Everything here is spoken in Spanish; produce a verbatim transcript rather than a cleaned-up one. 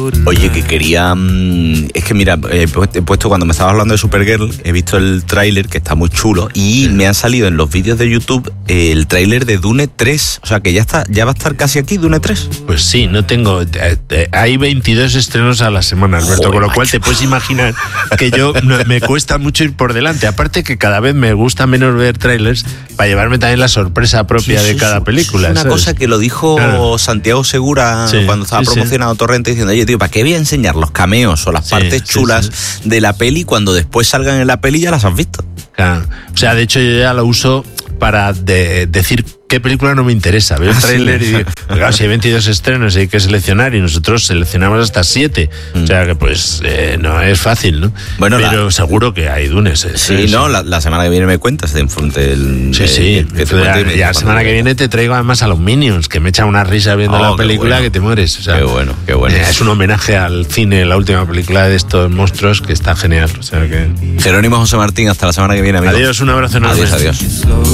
Oye, que quería... Es que mira, he puesto cuando me estabas hablando de Supergirl, he visto el tráiler que está muy chulo y me han salido en los vídeos de YouTube el tráiler de Dune tres. O sea, que ya está, ya va a estar casi aquí Dune tres. Pues sí, no tengo... Eh, eh, hay veintidós estrenos a la semana, Alberto, Joder, con lo macho. Cual te puedes imaginar que yo no, me cuesta mucho ir por delante. Aparte que cada vez me gusta menos ver trailers para llevarme también la sorpresa propia sí, de cada película. Es una ¿sabes? cosa que lo dijo claro. Santiago Segura sí, cuando estaba sí, promocionando sí. Torrente, diciendo, oye, tío, ¿para qué voy a enseñar los cameos o las sí, partes chulas sí, sí. de la peli cuando después salgan en la peli ya las has visto? Claro. O sea, de hecho yo ya lo uso para de, decir qué película no me interesa. Veo el tráiler y digo, claro, si hay veintidós estrenos y hay que seleccionar y nosotros seleccionamos hasta siete. Mm. O sea que pues eh, no es fácil, ¿no? Bueno, pero la... seguro que hay Dunes. Eh, sí, sí, no, la, la semana que viene me cuentas de enfrente del... Sí, sí. Que te la, ya la semana que viene te traigo además a los Minions, que me echan una risa viendo oh, la película bueno. que te mueres. O sea, qué bueno, qué bueno. Eh, es un homenaje al cine, la última película de estos monstruos, que está genial. O sea que... Jerónimo José Martín, hasta la semana que viene, amigo. Adiós, un abrazo enorme. Adiós, adiós.